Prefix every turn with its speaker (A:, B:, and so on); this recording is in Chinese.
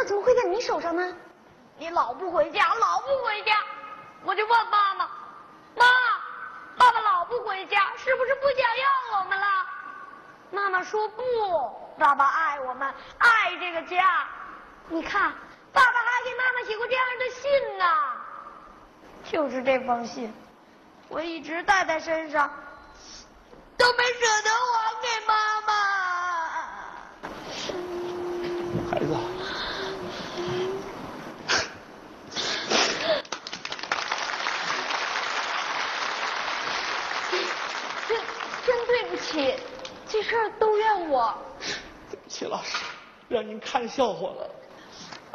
A: 怎么会在你手上呢？
B: 你老不回家，老不回家，我就问妈妈，妈，爸爸老不回家，是不是不想要我们了？妈妈说不，爸爸爱我们，爱这个家。你看，爸爸还给妈妈写过这样的信呢。就是这封信，我一直带在身上，都没舍得还给妈妈。
C: 孩子，
B: 真对不起，这事儿都怨我。
C: 对不起，老师，让您看笑话了。